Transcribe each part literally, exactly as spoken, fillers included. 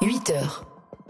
huit heures.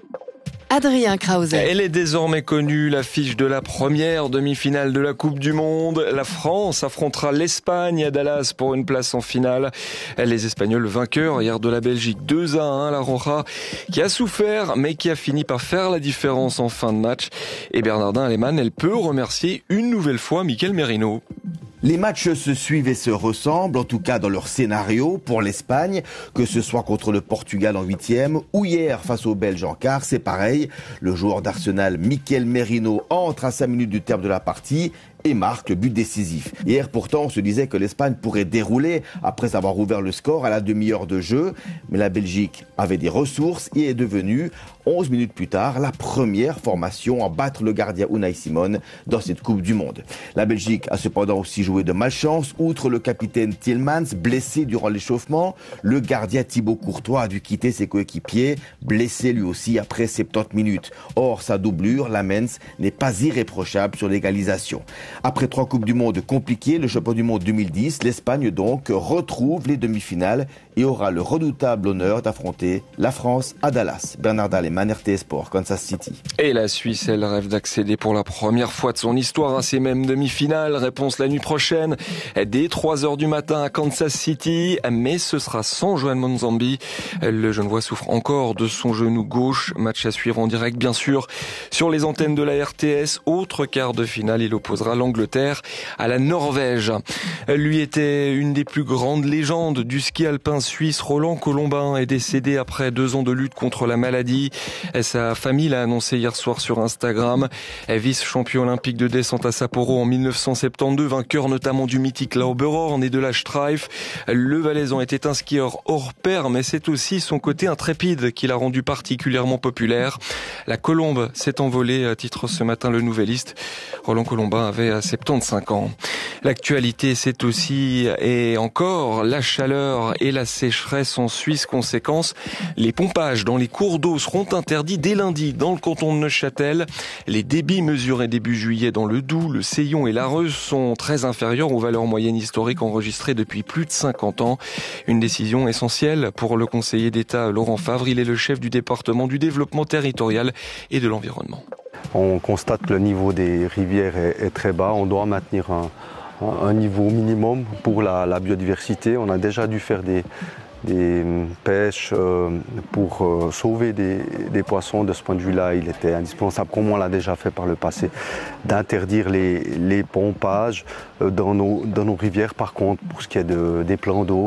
Adrien Krause. Elle est désormais connue, l'affiche de la première demi-finale de la Coupe du Monde. La France affrontera l'Espagne à Dallas pour une place en finale. Les Espagnols vainqueurs hier de la Belgique deux à un. La Roja qui a souffert mais qui a fini par faire la différence en fin de match. Et Bernardin Aleman, elle peut remercier une nouvelle fois Mikel Merino. Les matchs se suivent et se ressemblent, en tout cas dans leur scénario pour l'Espagne, que ce soit contre le Portugal en huitième ou hier face aux Belges en quart, c'est pareil. Le joueur d'Arsenal, Mikel Merino, entre à cinq minutes du terme de la partie et marque le but décisif. Hier, pourtant, on se disait que l'Espagne pourrait dérouler après avoir ouvert le score à la demi-heure de jeu. Mais la Belgique avait des ressources et est devenue, onze minutes plus tard, la première formation à battre le gardien Unai Simon dans cette Coupe du Monde. La Belgique a cependant aussi joué de malchance. Outre le capitaine Tielemans, blessé durant l'échauffement, le gardien Thibaut Courtois a dû quitter ses coéquipiers, blessé lui aussi après soixante-dix minutes. Or, sa doublure, Lamens, n'est pas irréprochable sur l'égalisation. Après trois Coupes du Monde compliquées, le champion du monde deux mille dix, l'Espagne donc retrouve les demi-finales et aura le redoutable honneur d'affronter la France à Dallas. Bernard Aleman, R T Sport, Kansas City. Et la Suisse, elle rêve d'accéder pour la première fois de son histoire à ces mêmes demi-finales. Réponse la nuit prochaine, dès trois heures du matin à Kansas City. Mais ce sera sans Johan Monzambi. Le Genevois souffre encore de son genou gauche. Match à suivre en direct, bien sûr, sur les antennes de la R T S. Autre quart de finale, il opposera l'Angleterre à la Norvège. Lui était une des plus grandes légendes du ski alpin suisse. Roland Colombin est décédé après deux ans de lutte contre la maladie. Sa famille l'a annoncé hier soir sur Instagram. Vice-champion olympique de descente à Sapporo en mille neuf cent soixante-douze, vainqueur notamment du mythique Lauberhorn et de la Streif. Le Valaisan était un skieur hors pair, mais c'est aussi son côté intrépide qui l'a rendu particulièrement populaire. La colombe s'est envolée, titre ce matin le Nouvelliste. Roland Colombin avait soixante-quinze ans. L'actualité, c'est aussi et encore la chaleur et la sécheresse en Suisse. Conséquence, les pompages dans les cours d'eau seront interdits dès lundi dans le canton de Neuchâtel. Les débits mesurés début juillet dans le Doubs, le Seillon et l'Areuse sont très inférieurs aux valeurs moyennes historiques enregistrées depuis plus de cinquante ans. Une décision essentielle pour le conseiller d'État Laurent Favre. Il est le chef du département du développement territorial et de l'environnement. On constate que le niveau des rivières est, est très bas. On doit maintenir un, un niveau minimum pour la, la biodiversité. On a déjà dû faire des, des pêches euh, pour euh, sauver des, des poissons. De ce point de vue-là, il était indispensable, comme on l'a déjà fait par le passé, d'interdire les, les pompages euh, dans, nos, dans nos rivières. Par contre, pour ce qui est de, des plans d'eau,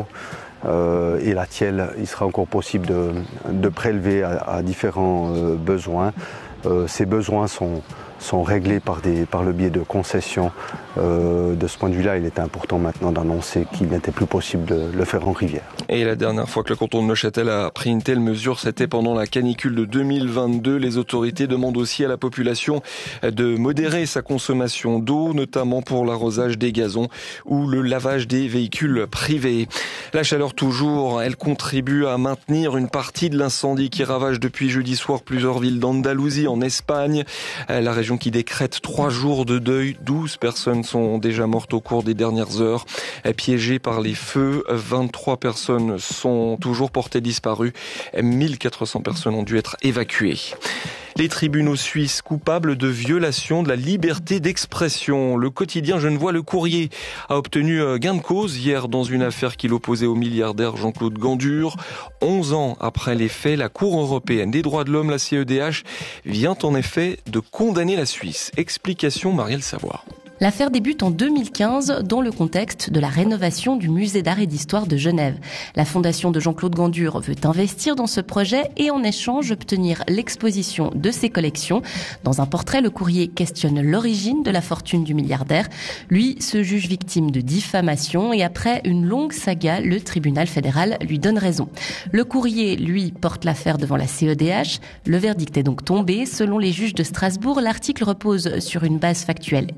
Euh, et la tielle, il sera encore possible de, de prélever à, à différents euh, besoins. Euh, ces besoins sont, sont réglés par, des, par le biais de concessions. Euh, de ce point de vue-là, il est important maintenant d'annoncer qu'il n'était plus possible de le faire en rivière. Et la dernière fois que le canton de Neuchâtel a pris une telle mesure, c'était pendant la canicule de deux mille vingt-deux. Les autorités demandent aussi à la population de modérer sa consommation d'eau, notamment pour l'arrosage des gazons ou le lavage des véhicules privés. La chaleur toujours, elle contribue à maintenir une partie de l'incendie qui ravage depuis jeudi soir plusieurs villes d'Andalousie en Espagne. La région qui décrète trois jours de deuil. douze personnes sont déjà mortes au cours des dernières heures. Piégées par les feux, vingt-trois personnes sont toujours portées disparues. mille quatre cents personnes ont dû être évacuées. Les tribunaux suisses coupables de violation de la liberté d'expression. Le quotidien Genevois Le Courrier a obtenu gain de cause hier dans une affaire qui l'opposait au milliardaire Jean-Claude Gandur. Onze ans après les faits, la Cour européenne des droits de l'homme, la C E D H, vient en effet de condamner la Suisse. Explication Marielle Savoie. L'affaire débute en deux mille quinze dans le contexte de la rénovation du musée d'art et d'histoire de Genève. La fondation de Jean-Claude Gandur veut investir dans ce projet et en échange obtenir l'exposition de ses collections. Dans un portrait, Le Courrier questionne l'origine de la fortune du milliardaire. Lui se juge victime de diffamation et après une longue saga, le tribunal fédéral lui donne raison. Le Courrier, lui, porte l'affaire devant la C E D H. Le verdict est donc tombé. Selon les juges de Strasbourg, l'article repose sur une base factuelle établie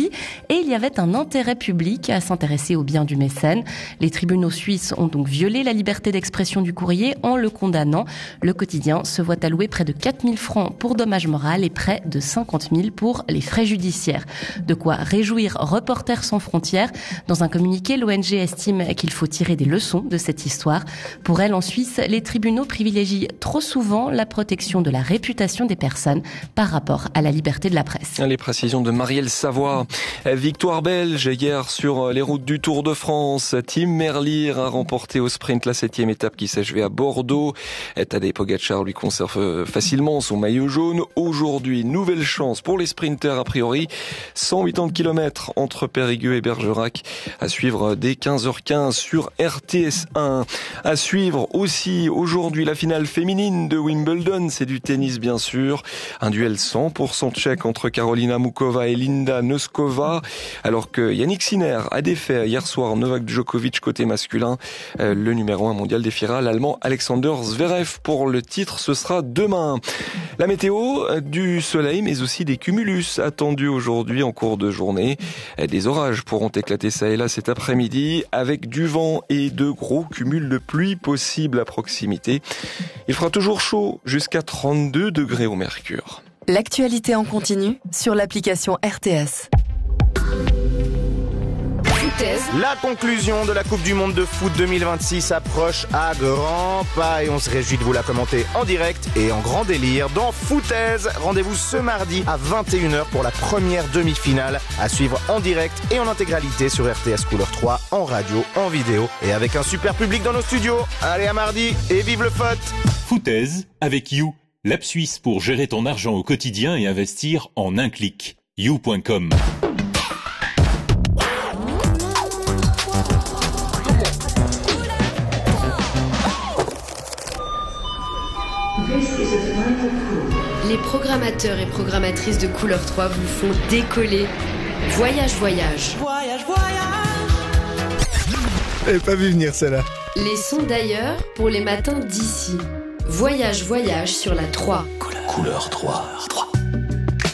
produit et il y avait un intérêt public à s'intéresser aux biens du mécène. Les tribunaux suisses ont donc violé la liberté d'expression du courrier en le condamnant. Le quotidien se voit allouer près de quatre mille francs pour dommages moraux et près de cinquante mille pour les frais judiciaires. De quoi réjouir Reporters sans frontières. Dans un communiqué, l'O N G estime qu'il faut tirer des leçons de cette histoire. Pour elle, en Suisse, les tribunaux privilégient trop souvent la protection de la réputation des personnes par rapport à la liberté de la presse. Les précisions de Marielle Savoie. Victoire belge hier sur les routes du Tour de France. Tim Merlier a remporté au sprint la septième étape qui s'achevait à Bordeaux. Tadej Pogacar lui conserve facilement son maillot jaune. Aujourd'hui, nouvelle chance pour les sprinters a priori. cent quatre-vingts kilomètres entre Périgueux et Bergerac. À suivre dès quinze heures quinze sur R T S un. À suivre aussi aujourd'hui la finale féminine de Wimbledon. C'est du tennis bien sûr. Un duel cent pour cent tchèque entre Karolina Mukova et Linda Noskova. Alors que Yannick Sinner a défait hier soir Novak Djokovic côté masculin. Le numéro un mondial défiera l'Allemand Alexander Zverev pour le titre. Ce sera demain. La météo, du soleil mais aussi des cumulus attendus aujourd'hui en cours de journée. Des orages pourront éclater ça et là cet après-midi avec du vent et de gros cumuls de pluie possibles à proximité. Il fera toujours chaud jusqu'à trente-deux degrés au mercure. L'actualité en continu sur l'application R T S. La conclusion de la Coupe du Monde de foot deux mille vingt-six approche à grands pas et on se réjouit de vous la commenter en direct et en grand délire dans Foutaise. Rendez-vous ce mardi à vingt et une heures pour la première demi-finale à suivre en direct et en intégralité sur R T S Couleur trois, en radio, en vidéo et avec un super public dans nos studios. Allez à mardi et vive le foot. Foutaise avec You, l'app suisse pour gérer ton argent au quotidien et investir en un clic. you point com. Les programmateurs et programmatrices de Couleur trois vous font décoller. Voyage, voyage. Voyage, voyage. J'avais pas vu venir celle-là. Les sons d'ailleurs pour les matins d'ici. Voyage, voyage sur la trois. Couleur, Couleur trois.